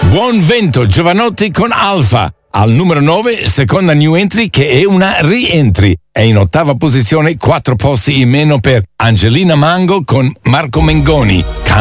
Buon vento, Giovanotti con Alfa. Al numero 9, seconda new entry che è una re-entry. È in ottava posizione, 4 posti in meno per Angelina Mango con Marco Mengoni.